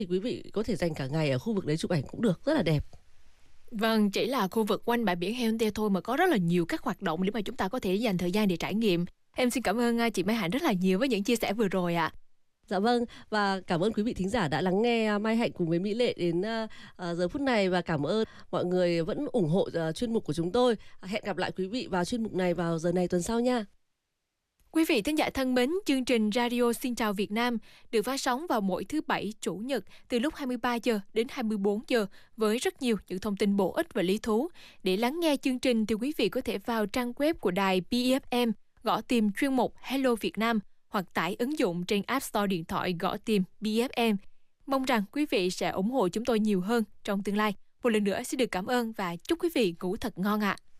thì quý vị có thể dành cả ngày ở khu vực đấy chụp ảnh cũng được, rất là đẹp. Vâng, chỉ là khu vực quanh bãi biển Haeundae thôi mà có rất là nhiều các hoạt động để mà chúng ta có thể dành thời gian để trải nghiệm. Em xin cảm ơn chị Mai Hạnh rất là nhiều với những chia sẻ vừa rồi ạ. Dạ vâng, và cảm ơn quý vị thính giả đã lắng nghe Mai Hạnh cùng với Mỹ Lệ đến giờ phút này, và cảm ơn mọi người vẫn ủng hộ chuyên mục của chúng tôi. Hẹn gặp lại quý vị vào chuyên mục này vào giờ này tuần sau nha. Quý vị thính giả thân mến, chương trình Radio Xin chào Việt Nam được phát sóng vào mỗi thứ Bảy, Chủ nhật từ lúc 23 giờ đến 24 giờ với rất nhiều những thông tin bổ ích và lý thú. Để lắng nghe chương trình thì quý vị có thể vào trang web của đài BFM, gõ tìm chuyên mục Hello Việt Nam hoặc tải ứng dụng trên App Store điện thoại gõ tìm BFM. Mong rằng quý vị sẽ ủng hộ chúng tôi nhiều hơn trong tương lai. Một lần nữa xin được cảm ơn và chúc quý vị ngủ thật ngon ạ.